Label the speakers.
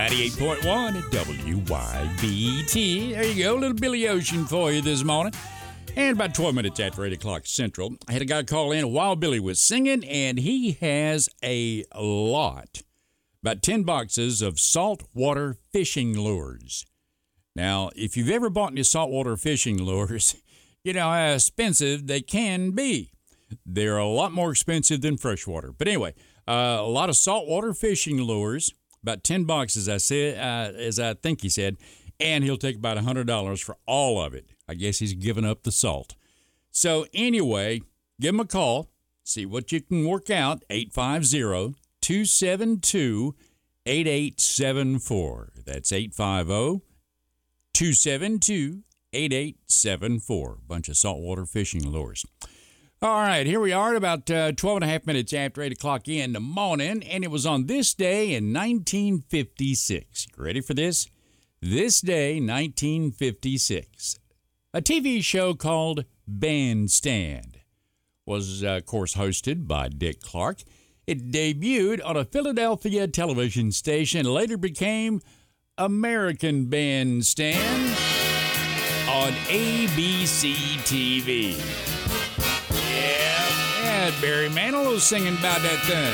Speaker 1: 98.1 WYBT. There you go, little Billy Ocean for you this morning. And about 12 minutes after 8 o'clock Central, I had a guy call in while Billy was singing, and he has a lot, about 10 boxes of saltwater fishing lures. Now, if you've ever bought any saltwater fishing lures, you know how expensive they can be. They're a lot more expensive than freshwater. But anyway, a lot of saltwater fishing lures, about 10 boxes, I said, as I think he said, and he'll take about $100 for all of it. I guess he's given up the salt. So anyway, give him a call, see what you can work out, 850-272-8874. That's 850-272-8874. Bunch of saltwater fishing lures. All right, here we are at about 12 and a half minutes after 8 o'clock in the morning, and it was on this day in 1956. You ready for this? This day, 1956. A TV show called Bandstand was, of course, hosted by Dick Clark. It debuted on a Philadelphia television station, later became American Bandstand on ABC TV. Yeah, Barry Manilow was singing about that thing.